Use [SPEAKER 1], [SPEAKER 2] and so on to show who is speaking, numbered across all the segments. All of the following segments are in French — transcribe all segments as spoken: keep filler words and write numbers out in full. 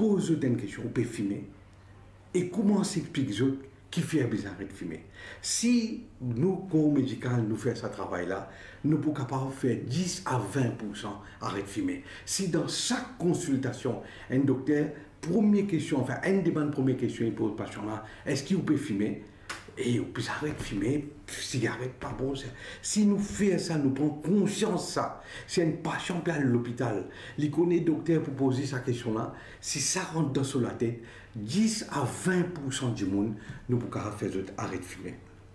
[SPEAKER 1] pose une question, on peut fumer. Et comment s'explique je qui fait besoin de fumer? Si nous, corps médical, nous faisons ce travail-là, nous pouvons capables faire dix à vingt pour cent arrêt de fumer. Si dans chaque consultation, un docteur, première question, enfin, une des bonnes premières questions, il pose au patient-là, est-ce qu'il peut fumer? Et on peut arrêter de fumer, cigarette, pas bon. Si nous faisons ça, nous prenons conscience de ça. Si un patient peut aller à l'hôpital, il connaît le docteur pour poser sa question-là, si ça rentre dans la tête, dix à vingt pour cent du monde, nous pouvons faire arrêter de fumer.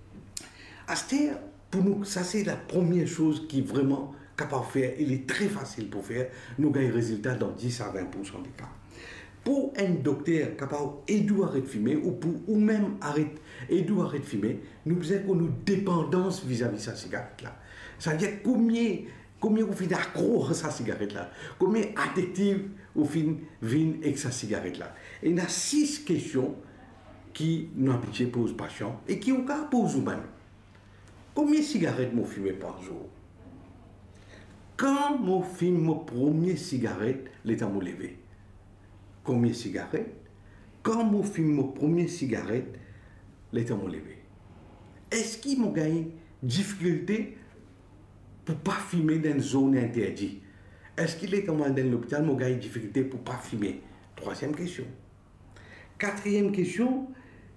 [SPEAKER 1] À ce terme, pour nous, ça c'est la première chose qui est vraiment capable de faire. Il est très facile pour faire. Nous gagnons résultat dans dix à vingt pour cent des cas. Pour un docteur capable d'aider à arrêter de fumer, ou pour ou même aider à arrêter de fumer, nous avons une dépendance vis-à-vis de sa cigarette-là. C'est-à-dire combien, combien vous finissez accro à sa cigarette-là, combien addictif vous finissez avec sa cigarette-là. Et il y a six questions qui nous habitués posent aux patients et qui au cas posent vous-même. Combien de cigarettes vous fumez par jour? Quand je fume ma première cigarette, l'état me levé. Combien de cigarettes? Quand je fume ma première cigarette, l'état me levé. Est-ce qu'il m'a gagné difficulté pour ne pas fumer dans une zone interdite? Est-ce qu'il est comme dans l'hôpital, m'a gagné difficulté pour ne pas fumer? Troisième question. Quatrième question.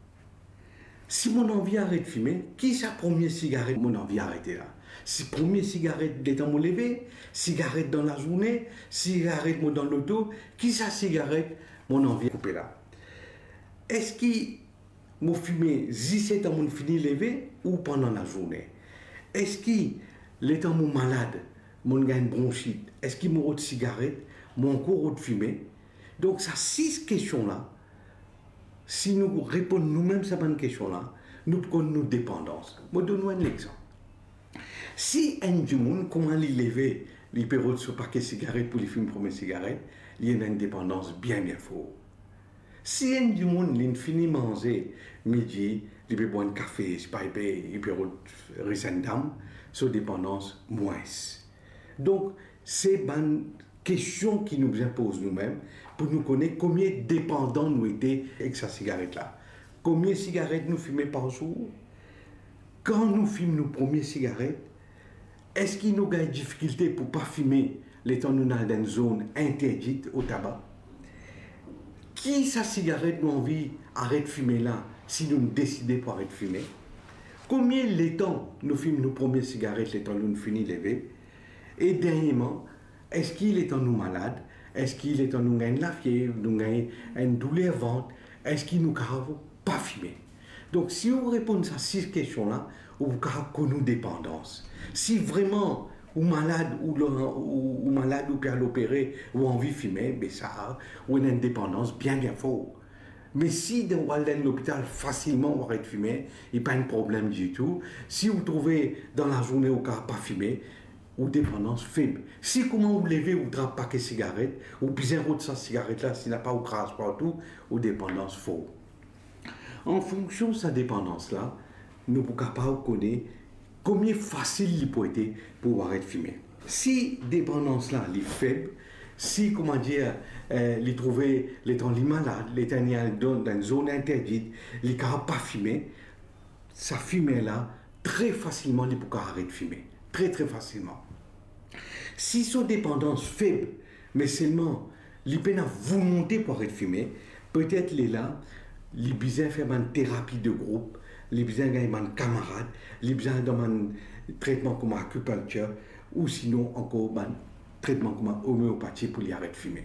[SPEAKER 1] Si mon envie d'arrêter de fumer, qui est sa première cigarette mon envie d'arrêter là? Si première cigarette d'état me levé, cigarette dans la journée, cigarette dans l'auto, qui sa cigarette mon envie de couper là? Est-ce qu'il m'a fumé dix-sept ans mon fini levé ou pendant la journée? Est-ce qu'il l'état mon malade, mon gagne bronchite, est-ce qu'il m'a de cigarette, mon cours de fumée? Donc ça six questions là. Si nous répondons nous-mêmes à cette question-là, nous prenons nos dépendances. Je donne un exemple. Si un du monde, comment il lever, il peut retirer ce paquet de cigarettes pour lui fumer une première cigarette, il y a une dépendance bien bien forte. Si un du monde, il finit de manger midi, il peut boire un café, il peut retirer une dame, sa dépendance moins. Donc, c'est une question qui nous impose nous-mêmes pour nous connaître combien dépendants nous étions avec sa cigarette-là. Combien de cigarettes nous fumons par jour? Quand nous fumons nos premières cigarettes, est-ce qu'il nous a des difficultés pour ne pas fumer les temps nous sommes dans une zone interdite au tabac? Qui sa cigarette nous envie d'arrêter de fumer là si nous décidons pour arrêter de fumer? Combien de temps nous fumons nos premières cigarettes les temps nous finissons de lever? Et dernièrement, est-ce qu'il est en nous malade? Est-ce qu'il est en nous gagne la fièvre, nous gagne une douleur ventre? Est-ce qu'il nous carave pas fumer? Donc si vous répondez à ces questions-là, vous avez une dépendance. Si vraiment ou malade ou, le, ou, ou malade ou peut l'opérer ou envie de fumer, ben ça ou une dépendance bien bien fort. Mais si vous allez dans l'hôpital facilement vous arrêtez de fumer, il n'y a pas de problème du tout. Si vous trouvez dans la journée au cas pas fumer, ou dépendance faible. Si comment vous levez ou drapez paquet de cigarettes, ou bien de sa cigarette là, s'il n'a pas ou crasse partout, ou dépendance faux. En fonction de sa dépendance là, nous sommes capables de connaître combien facile il peut être pour arrêter de fumer. Si dépendance là est faible, si comment dire, euh, les trouver les temps les malades, les temps dans une zone interdite, les capables pas fumer, ça fumer là très facilement il peut arrêter de fumer. Très très facilement. Si son dépendance faible, mais seulement il peut volonté pour arrêter de fumer, peut-être il est là, il a besoin de faire une thérapie de groupe, il a besoin de faire un camarade, il a besoin d'un traitement comme acupuncture, ou sinon encore un traitement comme homéopathie pour lui arrêter de fumer.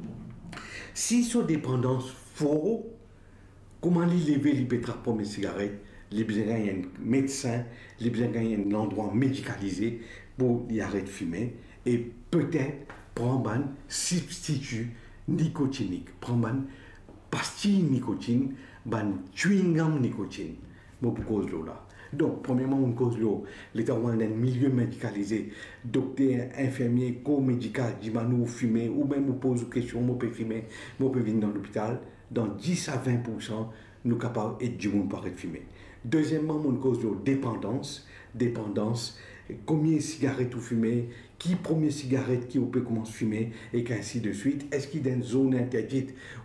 [SPEAKER 1] Si son dépendance fort, comment il lever, il peut attraper mes cigarettes? Il a besoin d'un médecin, il a besoin d'un endroit médicalisé pour y arrêter de fumer et peut-être prendre un substitut nicotinique, prendre une pastille nicotine, un chewing-gum nicotine, pour cause de là. Donc, premièrement, on cause l'eau, l'état dans un milieu médicalisé, docteur, infirmier, co-médical, dit nous fumer, ou même nous pose une question, on peut fumer, on peut venir dans l'hôpital, dans dix à vingt pour cent, nous sommes capables d'aider du monde pour arrêter de fumer. Deuxièmement, on cause de dépendance, dépendance, combien de cigarettes vous fumez, qui première cigarette qui peut commencer à fumer, et qu'ainsi de suite. Est-ce qu'il y a une zone interdite